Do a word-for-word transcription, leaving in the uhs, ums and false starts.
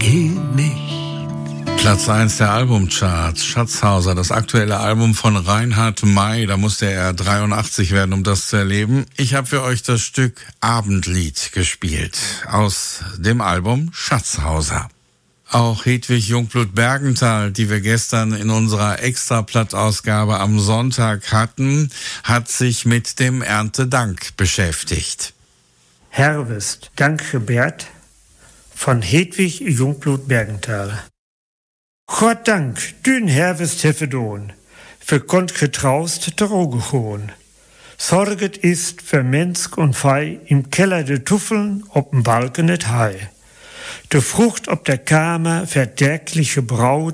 geh nicht. Platz eins der Albumcharts, Schatzhauser, das aktuelle Album von Reinhard May. Da musste er dreiundachtzig werden, um das zu erleben. Ich habe für euch das Stück Abendlied gespielt aus dem Album Schatzhauser. Auch Hedwig Jungblut-Bergenthal, die wir gestern in unserer Extrablatt-Ausgabe am Sonntag hatten, hat sich mit dem Erntedank beschäftigt. Harvest, Dankgebet von Hedwig Jungblut-Bergenthal. Gott Dank, dün Harvest hefedon, für Gott getraust drogehohn. Sorget ist für Mensk und Fei im Keller de Tuffeln, ob'n Balken et Hai. De Frucht ob der Kamer, verdergliche Braut,